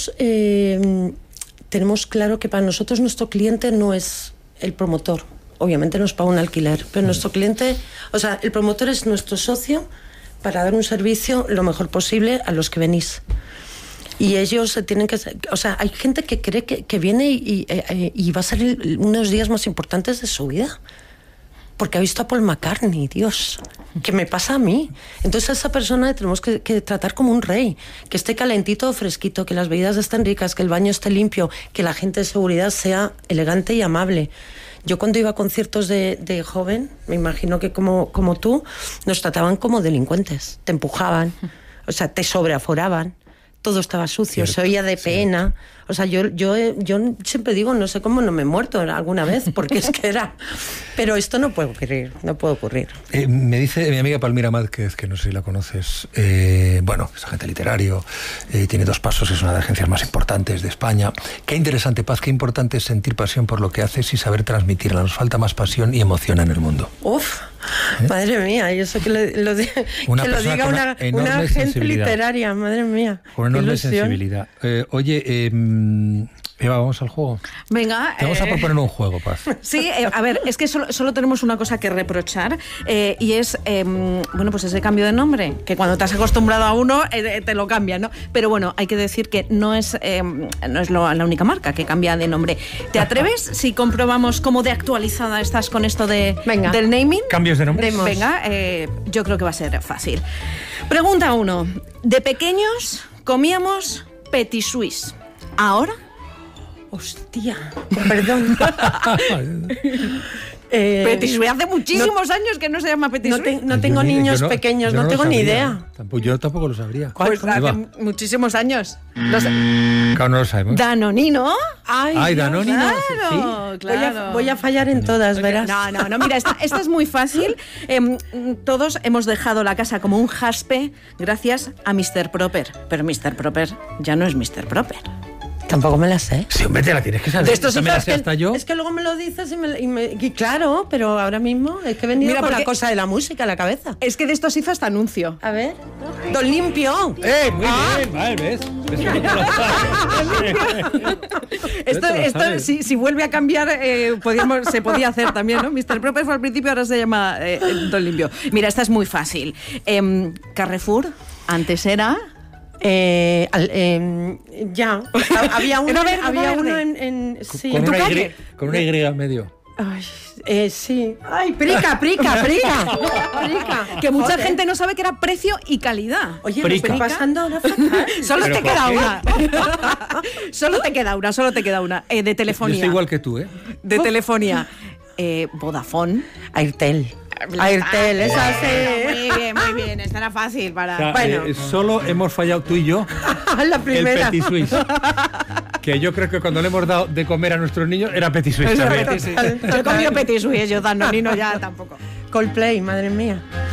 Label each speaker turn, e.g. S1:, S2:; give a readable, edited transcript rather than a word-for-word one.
S1: nosotros tenemos claro que para nosotros nuestro cliente no es el promotor. Obviamente nos paga un alquiler, pero nuestro cliente, o sea, el promotor es nuestro socio para dar un servicio lo mejor posible a los que venís. Y ellos se tienen que... O sea, hay gente que cree que viene y va a ser unos días más importantes de su vida. Porque ha visto a Paul McCartney, Dios, que me pasa a mí. Entonces a esa persona tenemos que tratar como un rey, que esté calentito o fresquito, que las bebidas estén ricas, que el baño esté limpio, que la gente de seguridad sea elegante y amable. Yo cuando iba a conciertos de joven, me imagino que como tú, nos trataban como delincuentes, te empujaban, o sea, te sobreaforaban. Todo estaba sucio, se oía de pena. O sea, yo siempre digo, no sé cómo no me he muerto alguna vez, porque es que era... Pero esto no puede ocurrir.
S2: Me dice mi amiga Palmira Mázquez, que no sé si la conoces, bueno, es agente literario, tiene 2 pasos, es una de las agencias más importantes de España. Qué interesante, Paz, qué importante es sentir pasión por lo que haces y saber transmitirla. Nos falta más pasión y emoción en el mundo.
S1: Uf, madre mía, y eso que lo diga una agente literaria, madre mía.
S2: Con enorme sensibilidad. Oye, Eva, ¿vamos al juego?
S3: Venga.
S2: Te vamos a proponer un juego, Paz.
S3: Sí, a ver, es que solo tenemos una cosa que reprochar, y es, bueno, pues ese cambio de nombre, que cuando te has acostumbrado a uno, te lo cambian, ¿no? Pero bueno, hay que decir que no es la única marca que cambia de nombre. ¿Te atreves si comprobamos cómo de actualizada estás con esto del naming?
S2: ¿Cambios de nombre?
S3: Venga, yo creo que va a ser fácil. Pregunta 1. De pequeños comíamos Petit Suisse. ¿Ahora?
S1: Hostia, perdón.
S3: Petit Suisse hace muchísimos años que no se llama Petit Suisse.
S1: No tengo niños pequeños, no tengo ni idea.
S2: Yo tampoco lo sabría.
S3: Pues hace muchísimos años.
S2: Claro, no lo sabemos.
S3: Danonino.
S2: Ay, Danonino.
S3: Claro.
S1: Voy a fallar en todas, verás.
S3: No, mira, esta es muy fácil. Todos hemos dejado la casa como un jaspe gracias a Mr. Proper. Pero Mr. Proper ya no es Mr. Proper.
S1: Tampoco me la sé.
S2: Sí, hombre, te la tienes que saber.
S1: De estos
S2: me la sé hasta yo.
S1: Es que luego me lo dices y claro, pero ahora mismo es que he venido con la cosa de la música a la cabeza.
S3: Es que de estos hizo hasta anuncio.
S1: A ver. Don Limpio.
S2: Muy bien, vale, ¿ves?
S3: Esto si vuelve a cambiar, se podía hacer también, ¿no? Mr. Proper fue al principio, ahora se llama Don Limpio. Mira, esta es muy fácil. Carrefour, antes era...
S1: ya. Había uno en sí.
S2: Con una Y al medio.
S1: Ay, sí. Ay, prica.
S3: Que mucha gente no sabe que era precio y calidad.
S1: Oye, me estoy pasando ahora fatal.
S3: Solo te queda una. Solo te queda una. De telefonía.
S2: Yo estoy igual que tú, ¿eh?
S3: De telefonía. Vodafone.
S1: Airtel, es así.
S3: Muy bien, estará fácil para...
S2: O sea, solo hemos fallado tú y yo
S1: la primera.
S2: el Petit Suisse. Que yo creo que cuando le hemos dado de comer a nuestros niños era Petit Suisse también.
S3: Yo he comido Petit Suisse, yo Danonino ya tampoco.
S1: Coldplay, madre mía.